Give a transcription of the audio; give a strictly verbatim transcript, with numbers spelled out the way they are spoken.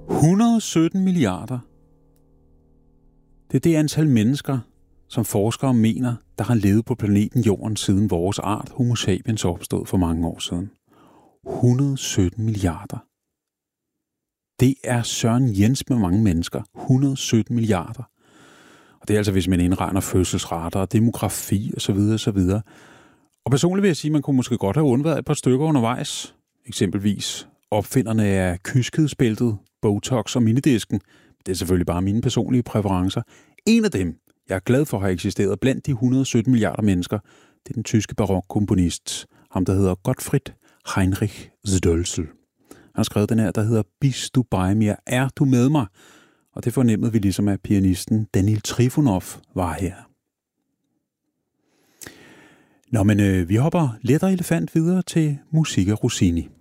et hundrede og sytten milliarder. Det er det antal mennesker, som forskere mener, der har levet på planeten Jorden siden vores art Homo sapiens opstod for mange år siden. et hundrede og sytten milliarder. Det er Søren Jens med mange mennesker. et hundrede og sytten milliarder. Og det er altså, hvis man indregner fødselsrater og demografi osv. osv. Og personligt vil jeg sige, at man kunne måske godt have undværet et par stykker undervejs. Eksempelvis opfinderne af kyskhedsbæltet, Botox og minidisken. Det er selvfølgelig bare mine personlige præferencer. En af dem, jeg er glad for at have eksisteret blandt de et hundrede og sytten milliarder mennesker, det er den tyske barokkomponist, ham der hedder Gottfried Heinrich Stölzel. Han har skrevet den her, der hedder Bist du bei mir, er du med mig? Og det fornemmede vi ligesom, at pianisten Daniil Trifonov var her. Nå, men øh, vi hopper let og elefant videre til musik af Rossini.